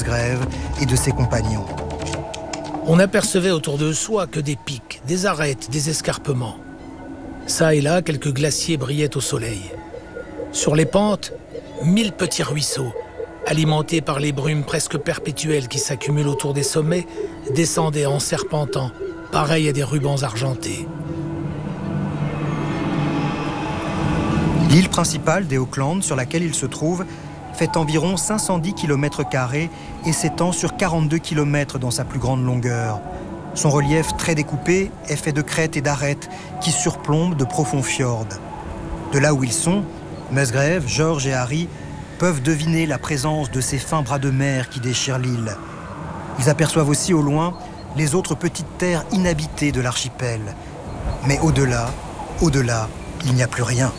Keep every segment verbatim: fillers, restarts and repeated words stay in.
Musgrave et de ses compagnons. On n'apercevait autour de soi que des pics, des arêtes, des escarpements. Ça et là, quelques glaciers brillaient au soleil. Sur les pentes, mille petits ruisseaux, alimentés par les brumes presque perpétuelles qui s'accumulent autour des sommets, descendaient en serpentant, pareils à des rubans argentés. L'île principale des Auckland, sur laquelle il se trouve, fait environ cinq cent dix kilomètres carrés et s'étend sur quarante-deux kilomètres dans sa plus grande longueur. Son relief très découpé est fait de crêtes et d'arêtes qui surplombent de profonds fjords. De là où ils sont, Musgrave, George et Harry peuvent deviner la présence de ces fins bras de mer qui déchirent l'île. Ils aperçoivent aussi au loin les autres petites terres inhabitées de l'archipel. Mais au-delà, au-delà, il n'y a plus rien.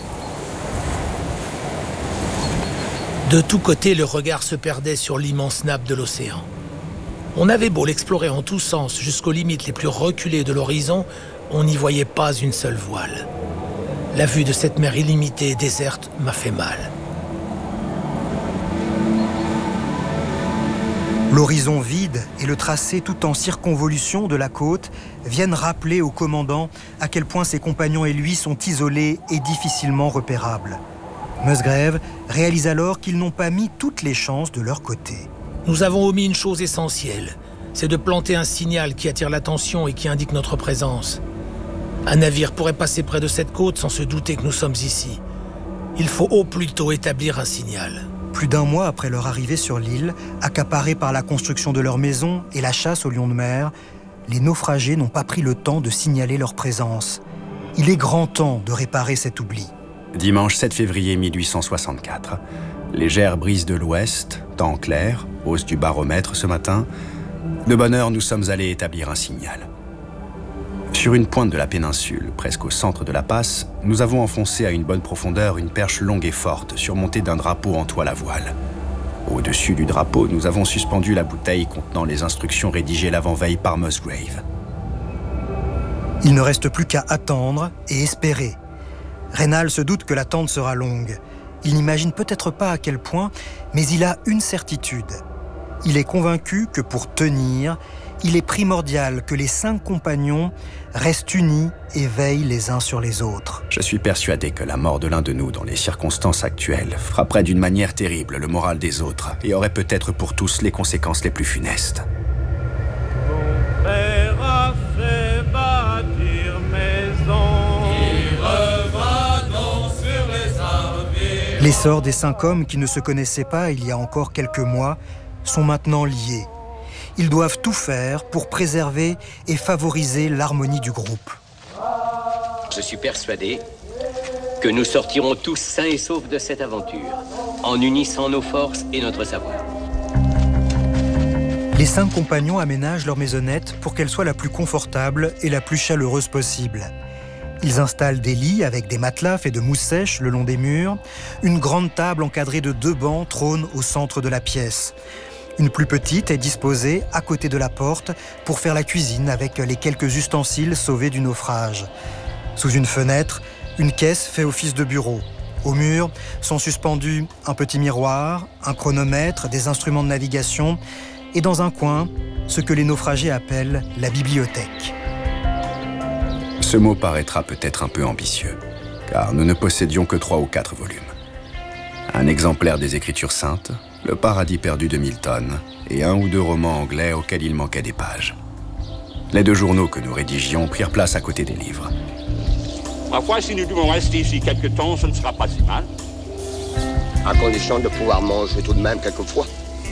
De tous côtés, le regard se perdait sur l'immense nappe de l'océan. On avait beau l'explorer en tous sens jusqu'aux limites les plus reculées de l'horizon, on n'y voyait pas une seule voile. La vue de cette mer illimitée et déserte m'a fait mal. L'horizon vide et le tracé tout en circonvolution de la côte viennent rappeler au commandant à quel point ses compagnons et lui sont isolés et difficilement repérables. Musgrave réalise alors qu'ils n'ont pas mis toutes les chances de leur côté. Nous avons omis une chose essentielle, c'est de planter un signal qui attire l'attention et qui indique notre présence. Un navire pourrait passer près de cette côte sans se douter que nous sommes ici. Il faut au plus tôt établir un signal. Plus d'un mois après leur arrivée sur l'île, accaparés par la construction de leur maison et la chasse aux lions de mer, les naufragés n'ont pas pris le temps de signaler leur présence. Il est grand temps de réparer cet oubli. Dimanche sept février mille huit cent soixante-quatre. Légère brise de l'ouest, temps clair, hausse du baromètre ce matin. De bonne heure, nous sommes allés établir un signal. Sur une pointe de la péninsule, presque au centre de la passe, nous avons enfoncé à une bonne profondeur une perche longue et forte, surmontée d'un drapeau en toile à voile. Au-dessus du drapeau, nous avons suspendu la bouteille contenant les instructions rédigées l'avant-veille par Musgrave. Il ne reste plus qu'à attendre et espérer. Raynal se doute que l'attente sera longue. Il n'imagine peut-être pas à quel point, mais il a une certitude. Il est convaincu que pour tenir, il est primordial que les cinq compagnons restent unis et veillent les uns sur les autres. Je suis persuadé que la mort de l'un de nous dans les circonstances actuelles frapperait d'une manière terrible le moral des autres et aurait peut-être pour tous les conséquences les plus funestes. Mon père a fait bâtir maison. Il revint donc sur les arbres. L'essor des cinq hommes qui ne se connaissaient pas il y a encore quelques mois sont maintenant liés. Ils doivent tout faire pour préserver et favoriser l'harmonie du groupe. Je suis persuadé que nous sortirons tous sains et saufs de cette aventure, en unissant nos forces et notre savoir. Les cinq compagnons aménagent leur maisonnette pour qu'elle soit la plus confortable et la plus chaleureuse possible. Ils installent des lits avec des matelas faits de mousse sèche le long des murs. Une grande table encadrée de deux bancs trône au centre de la pièce. Une plus petite est disposée à côté de la porte pour faire la cuisine avec les quelques ustensiles sauvés du naufrage. Sous une fenêtre, une caisse fait office de bureau. Au mur sont suspendus un petit miroir, un chronomètre, des instruments de navigation et dans un coin, ce que les naufragés appellent la bibliothèque. Ce mot paraîtra peut-être un peu ambitieux, car nous ne possédions que trois ou quatre volumes. Un exemplaire des Écritures saintes, Le paradis perdu de Milton, et un ou deux romans anglais auxquels il manquait des pages. Les deux journaux que nous rédigions prirent place à côté des livres. Ma foi, si nous devons rester ici quelque temps, ce ne sera pas si mal. À condition de pouvoir manger tout de même quelquefois.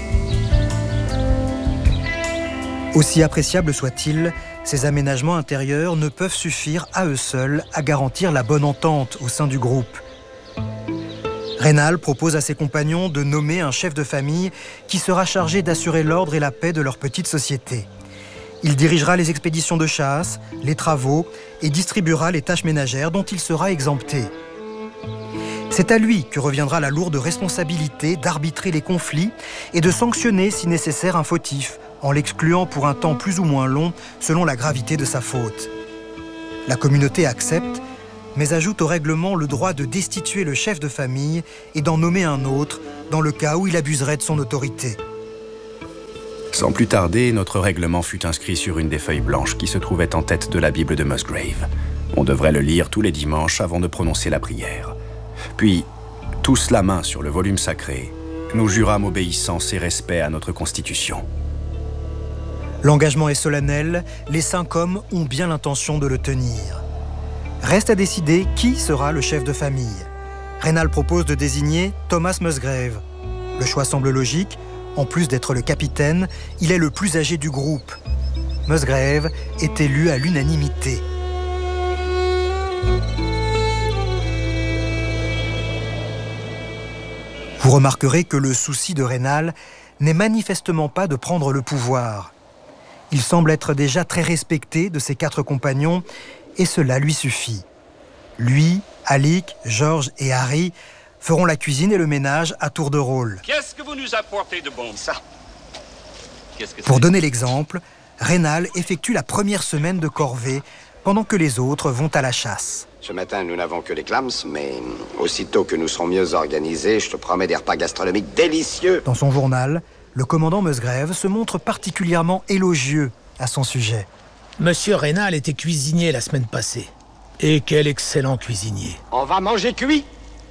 Aussi appréciables soient-ils, ces aménagements intérieurs ne peuvent suffire à eux seuls à garantir la bonne entente au sein du groupe. Raynal propose à ses compagnons de nommer un chef de famille qui sera chargé d'assurer l'ordre et la paix de leur petite société. Il dirigera les expéditions de chasse, les travaux et distribuera les tâches ménagères dont il sera exempté. C'est à lui que reviendra la lourde responsabilité d'arbitrer les conflits et de sanctionner si nécessaire un fautif, en l'excluant pour un temps plus ou moins long selon la gravité de sa faute. La communauté accepte, mais ajoute au règlement le droit de destituer le chef de famille et d'en nommer un autre dans le cas où il abuserait de son autorité. Sans plus tarder, notre règlement fut inscrit sur une des feuilles blanches qui se trouvait en tête de la Bible de Musgrave. On devrait le lire tous les dimanches avant de prononcer la prière. Puis, tous la main sur le volume sacré, nous jurâmes obéissance et respect à notre Constitution. L'engagement est solennel, les cinq hommes ont bien l'intention de le tenir. Reste à décider qui sera le chef de famille. Raynal propose de désigner Thomas Musgrave. Le choix semble logique, en plus d'être le capitaine, il est le plus âgé du groupe. Musgrave est élu à l'unanimité. Vous remarquerez que le souci de Raynal n'est manifestement pas de prendre le pouvoir. Il semble être déjà très respecté de ses quatre compagnons et cela lui suffit. Lui, Alec, George et Harry feront la cuisine et le ménage à tour de rôle. Qu'est-ce que vous nous apportez de bon, ça? Qu'est-ce que Pour c'est? donner l'exemple, Raynal effectue la première semaine de corvée pendant que les autres vont à la chasse. Ce matin, nous n'avons que les clams, mais aussitôt que nous serons mieux organisés, je te promets des repas gastronomiques délicieux. Dans son journal, le commandant Musgrave se montre particulièrement élogieux à son sujet. Monsieur Raynal était cuisinier la semaine passée. Et quel excellent cuisinier. On va manger cuit?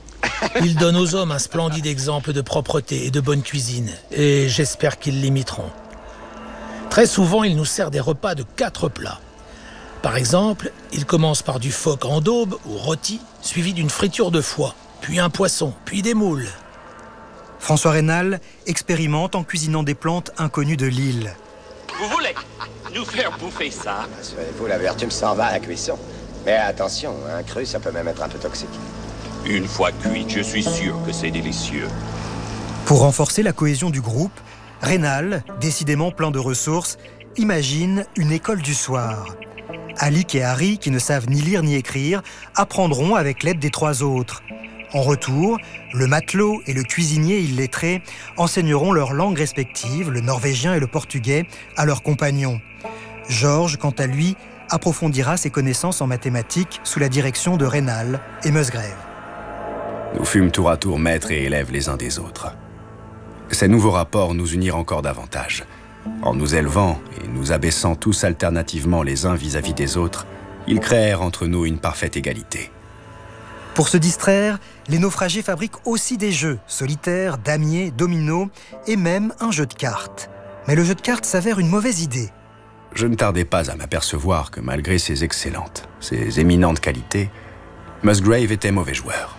Il donne aux hommes un splendide exemple de propreté et de bonne cuisine, et j'espère qu'ils l'imiteront. Très souvent, il nous sert des repas de quatre plats. Par exemple, il commence par du phoque en daube ou rôti, suivi d'une friture de foie, puis un poisson, puis des moules. François Raynal expérimente en cuisinant des plantes inconnues de l'île. Vous voulez nous faire bouffer ça? Vous, l'amertume s'en va à la cuisson. Mais attention, un cru, ça peut même être un peu toxique. Une fois cuite, je suis sûr que c'est délicieux. Pour renforcer la cohésion du groupe, Raynal, décidément plein de ressources, imagine une école du soir. Alec et Harry, qui ne savent ni lire ni écrire, apprendront avec l'aide des trois autres. En retour, le matelot et le cuisinier illettré enseigneront leurs langues respectives, le norvégien et le portugais, à leurs compagnons. George, quant à lui, approfondira ses connaissances en mathématiques sous la direction de Raynal et Musgrave. Nous fûmes tour à tour maîtres et élèves les uns des autres. Ces nouveaux rapports nous unirent encore davantage. En nous élevant et nous abaissant tous alternativement les uns vis-à-vis des autres, ils créèrent entre nous une parfaite égalité. Pour se distraire, les naufragés fabriquent aussi des jeux, solitaires, damiers, dominos et même un jeu de cartes. Mais le jeu de cartes s'avère une mauvaise idée. Je ne tardais pas à m'apercevoir que malgré ses excellentes, ses éminentes qualités, Musgrave était mauvais joueur.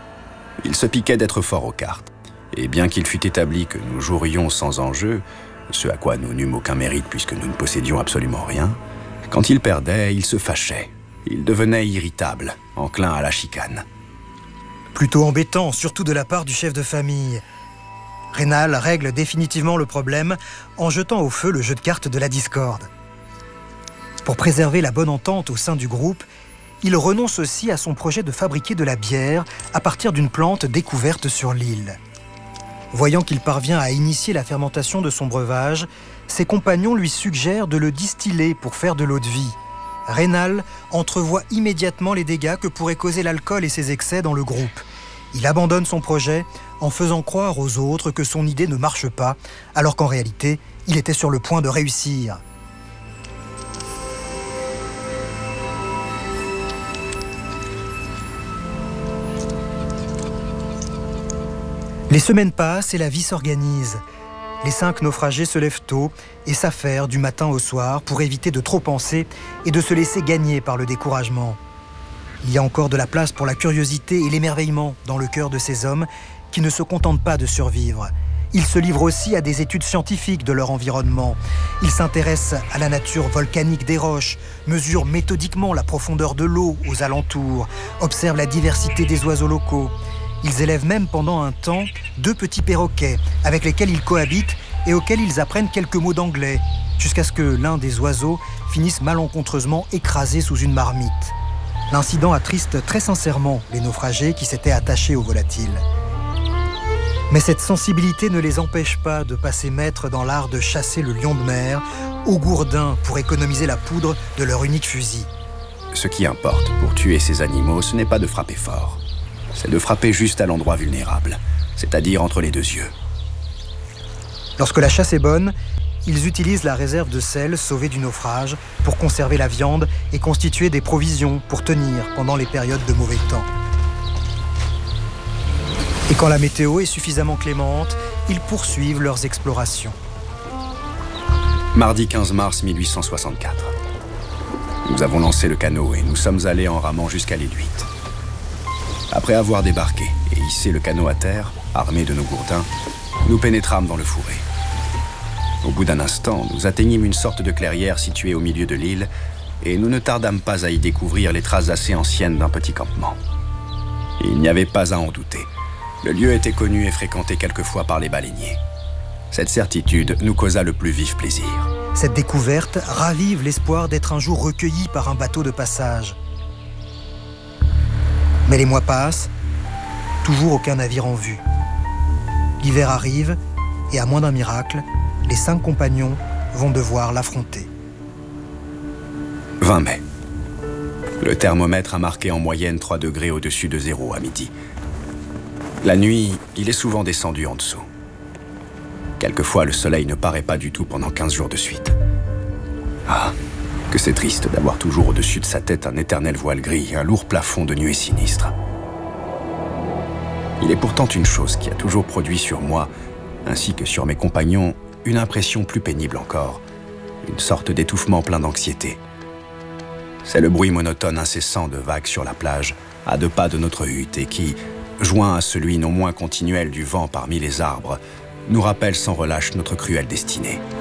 Il se piquait d'être fort aux cartes, et bien qu'il fût établi que nous jouerions sans enjeu, ce à quoi nous n'eûmes aucun mérite puisque nous ne possédions absolument rien, quand il perdait, il se fâchait. Il devenait irritable, enclin à la chicane. Plutôt embêtant, surtout de la part du chef de famille. Raynal règle définitivement le problème en jetant au feu le jeu de cartes de la discorde. Pour préserver la bonne entente au sein du groupe, il renonce aussi à son projet de fabriquer de la bière à partir d'une plante découverte sur l'île. Voyant qu'il parvient à initier la fermentation de son breuvage, ses compagnons lui suggèrent de le distiller pour faire de l'eau de vie. Raynal entrevoit immédiatement les dégâts que pourrait causer l'alcool et ses excès dans le groupe. Il abandonne son projet en faisant croire aux autres que son idée ne marche pas, alors qu'en réalité, il était sur le point de réussir. Les semaines passent et la vie s'organise. Les cinq naufragés se lèvent tôt et s'affairent du matin au soir pour éviter de trop penser et de se laisser gagner par le découragement. Il y a encore de la place pour la curiosité et l'émerveillement dans le cœur de ces hommes qui ne se contentent pas de survivre. Ils se livrent aussi à des études scientifiques de leur environnement. Ils s'intéressent à la nature volcanique des roches, mesurent méthodiquement la profondeur de l'eau aux alentours, observent la diversité des oiseaux locaux. Ils élèvent même pendant un temps deux petits perroquets avec lesquels ils cohabitent et auxquels ils apprennent quelques mots d'anglais, jusqu'à ce que l'un des oiseaux finisse malencontreusement écrasé sous une marmite. L'incident attriste très sincèrement les naufragés qui s'étaient attachés au volatile. Mais cette sensibilité ne les empêche pas de passer maître dans l'art de chasser le lion de mer au gourdin pour économiser la poudre de leur unique fusil. Ce qui importe pour tuer ces animaux, ce n'est pas de frapper fort. C'est de frapper juste à l'endroit vulnérable, c'est-à-dire entre les deux yeux. Lorsque la chasse est bonne, ils utilisent la réserve de sel sauvée du naufrage pour conserver la viande et constituer des provisions pour tenir pendant les périodes de mauvais temps. Et quand la météo est suffisamment clémente, ils poursuivent leurs explorations. Mardi quinze mars mille huit cent soixante-quatre. Nous avons lancé le canot et nous sommes allés en ramant jusqu'à l'île huit. Après avoir débarqué et hissé le canot à terre, armés de nos gourdins, nous pénétrâmes dans le fourré. Au bout d'un instant, nous atteignîmes une sorte de clairière située au milieu de l'île et nous ne tardâmes pas à y découvrir les traces assez anciennes d'un petit campement. Il n'y avait pas à en douter. Le lieu était connu et fréquenté quelquefois par les baleiniers. Cette certitude nous causa le plus vif plaisir. Cette découverte ravive l'espoir d'être un jour recueilli par un bateau de passage. Mais les mois passent, toujours aucun navire en vue. L'hiver arrive et à moins d'un miracle, les cinq compagnons vont devoir l'affronter. vingt mai. Le thermomètre a marqué en moyenne trois degrés au-dessus de zéro à midi. La nuit, il est souvent descendu en dessous. Quelquefois, le soleil ne paraît pas du tout pendant quinze jours de suite. Ah, que c'est triste d'avoir toujours au-dessus de sa tête un éternel voile gris, un lourd plafond de nuées sinistres. Il est pourtant une chose qui a toujours produit sur moi, ainsi que sur mes compagnons, une impression plus pénible encore, une sorte d'étouffement plein d'anxiété. C'est le bruit monotone incessant de vagues sur la plage, à deux pas de notre hutte, et qui, joint à celui non moins continuel du vent parmi les arbres, nous rappelle sans relâche notre cruelle destinée.